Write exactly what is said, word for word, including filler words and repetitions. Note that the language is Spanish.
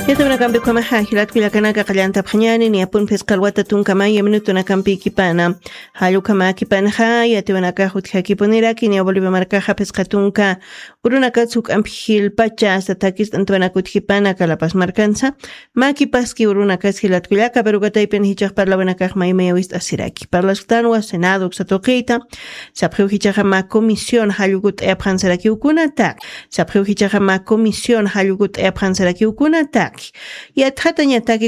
Yatuna kambi kwa mahahilat kila kanaka kalanta panyani ni apun peskal wata tunkama yeminutuna kampi kipana halu kama kipana ha yatuna ka hutha kiponira kini aboliva marka ha peskatunka uruna katsuk ampihil pacha hasta takis antuna kutkipana kalapas markansa maki paski uruna kashilat kila kaberugata ipen hichak parla buena ka maimawist asiraki parla stanwa senado xatoqita sapru hichak ma comisión halugut e pransaraki ukuna tak sapru hichak ma comisión halugut e pransaraki ukuna tak ya tata nyataki